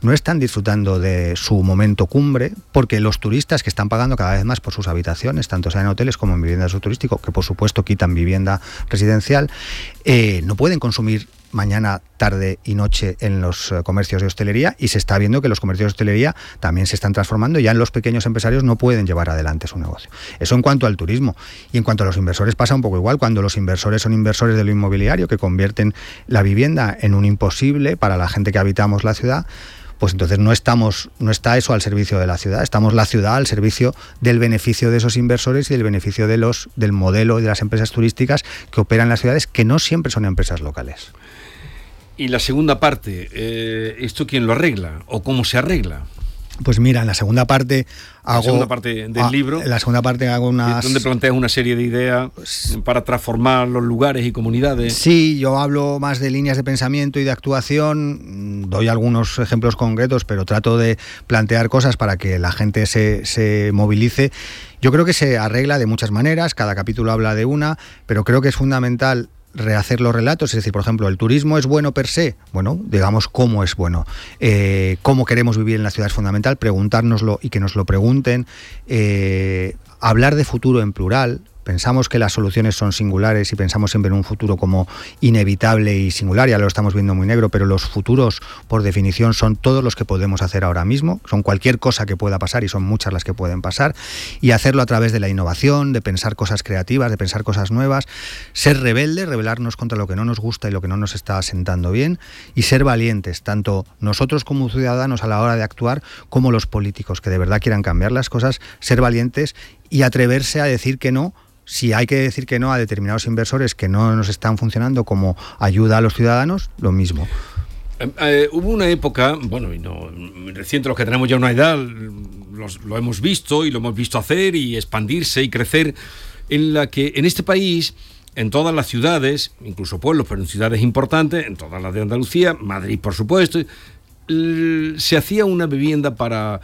no están disfrutando de su momento cumbre, porque los turistas que están pagando cada vez más por sus habitaciones, tanto sea en hoteles como en viviendas de uso turístico, que por supuesto quitan vivienda residencial, no pueden consumir mañana, tarde y noche en los comercios de hostelería, y se está viendo que los comercios de hostelería también se están transformando, y ya los pequeños empresarios no pueden llevar adelante su negocio. Eso en cuanto al turismo. Y en cuanto a los inversores pasa un poco igual. Cuando los inversores son inversores de lo inmobiliario, que convierten la vivienda en un imposible para la gente que habitamos la ciudad, pues entonces no está eso al servicio de la ciudad, estamos la ciudad al servicio del beneficio de esos inversores y del beneficio del modelo y de las empresas turísticas que operan en las ciudades, que no siempre son empresas locales. Y la segunda parte, ¿esto quién lo arregla o cómo se arregla? Pues mira, en la segunda parte del libro, en la segunda parte hago unas... donde planteas una serie de ideas para transformar los lugares y comunidades. Sí, yo hablo más de líneas de pensamiento y de actuación, doy algunos ejemplos concretos, pero trato de plantear cosas para que la gente se movilice. Yo creo que se arregla de muchas maneras, cada capítulo habla de una, pero creo que es fundamental rehacer los relatos, es decir, por ejemplo, ¿el turismo es bueno per se? Bueno, digamos cómo es bueno. ¿Cómo queremos vivir en la ciudad es fundamental? Preguntárnoslo y que nos lo pregunten. Hablar de futuro en plural. Pensamos que las soluciones son singulares y pensamos siempre en un futuro como inevitable y singular, ya lo estamos viendo muy negro, pero los futuros, por definición, son todos los que podemos hacer ahora mismo, son cualquier cosa que pueda pasar y son muchas las que pueden pasar, y hacerlo a través de la innovación, de pensar cosas creativas, de pensar cosas nuevas, ser rebeldes, rebelarnos contra lo que no nos gusta y lo que no nos está sentando bien, y ser valientes, tanto nosotros como ciudadanos a la hora de actuar, como los políticos que de verdad quieran cambiar las cosas, ser valientes y atreverse a decir que no. Si hay que decir que no a determinados inversores que no nos están funcionando como ayuda a los ciudadanos, lo mismo. Hubo una época, bueno, y no reciente, los que tenemos ya una edad, lo hemos visto y lo hemos visto hacer y expandirse y crecer, en la que en este país, en todas las ciudades, incluso pueblos, pero en ciudades importantes, en todas las de Andalucía, Madrid por supuesto, se hacía una vivienda para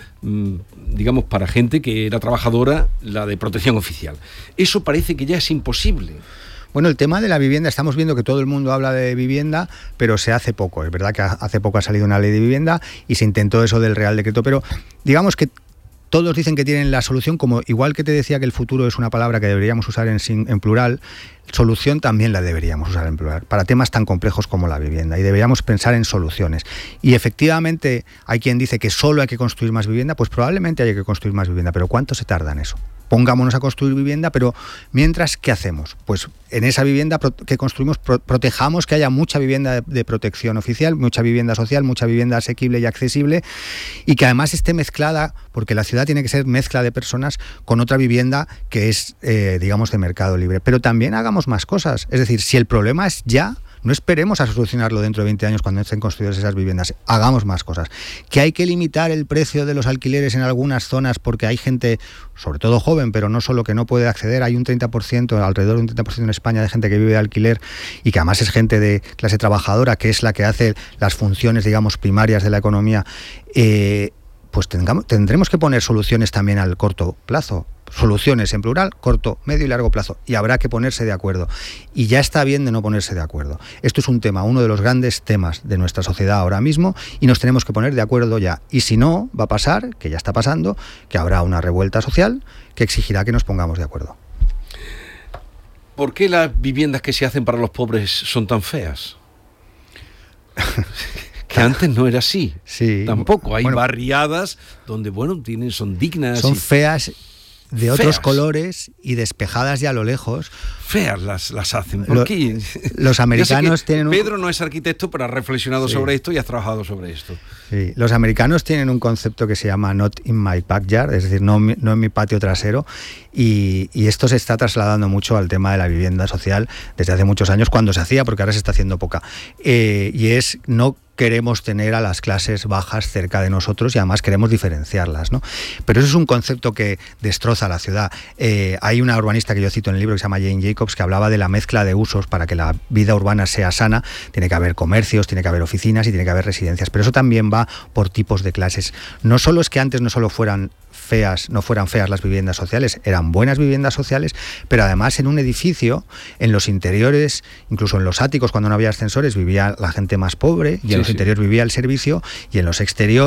gente que era trabajadora, la de protección oficial. Eso parece que ya es imposible. Bueno, el tema de la vivienda, estamos viendo que todo el mundo habla de vivienda, pero se hace poco. Es verdad que hace poco ha salido una ley de vivienda y se intentó eso del Real Decreto, pero digamos que todos dicen que tienen la solución, como igual que te decía que el futuro es una palabra que deberíamos usar en plural, solución también la deberíamos usar en plural, para temas tan complejos como la vivienda, y deberíamos pensar en soluciones. Y efectivamente hay quien dice que solo hay que construir más vivienda, pues probablemente haya que construir más vivienda, pero ¿cuánto se tarda en eso? Pongámonos a construir vivienda, pero mientras, ¿qué hacemos? Pues en esa vivienda que construimos protejamos que haya mucha vivienda de protección oficial, mucha vivienda social, mucha vivienda asequible y accesible, y que además esté mezclada, porque la ciudad tiene que ser mezcla de personas, con otra vivienda que es, de mercado libre. Pero también hagamos más cosas. Es decir, si el problema es ya, no esperemos a solucionarlo dentro de 20 años cuando estén construidas esas viviendas. Hagamos más cosas. Que hay que limitar el precio de los alquileres en algunas zonas porque hay gente, sobre todo joven, pero no solo, que no puede acceder. Hay un 30%, alrededor de un 30% en España de gente que vive de alquiler y que además es gente de clase trabajadora, que es la que hace las funciones, primarias de la economía. Pues tendremos que poner soluciones también al corto plazo. Soluciones en plural, corto, medio y largo plazo, y habrá que ponerse de acuerdo, y ya está bien de no ponerse de acuerdo. Esto es un tema, uno de los grandes temas de nuestra sociedad ahora mismo, y nos tenemos que poner de acuerdo ya, y si no, va a pasar, que ya está pasando, que habrá una revuelta social que exigirá que nos pongamos de acuerdo. ¿Por qué las viviendas que se hacen para los pobres son tan feas? Que antes no era así. Sí. Tampoco. Hay barriadas donde, son dignas. Son feas, de otros colores y despejadas ya a lo lejos. Feas las hacen. ¿Por qué? Los americanos tienen Pedro no es arquitecto, pero ha reflexionado sobre esto y ha trabajado sobre esto. Sí. Los americanos tienen un concepto que se llama not in my backyard, es decir, no en mi patio trasero, y esto se está trasladando mucho al tema de la vivienda social desde hace muchos años, cuando se hacía, porque ahora se está haciendo poca. Y es no queremos tener a las clases bajas cerca de nosotros y además queremos diferenciarlas, ¿no? Pero eso es un concepto que destroza la ciudad. Hay una urbanista que yo cito en el libro que se llama Jane Jacobs, que hablaba de la mezcla de usos para que la vida urbana sea sana. Tiene que haber comercios, tiene que haber oficinas y tiene que haber residencias, pero eso también va por tipos de clases. No solo es que antes no fueran feas las viviendas sociales, eran buenas viviendas sociales, pero además en un edificio, en los interiores, incluso en los áticos, cuando no había ascensores, vivía la gente más pobre, y en los interiores vivía el servicio, y en los exteriores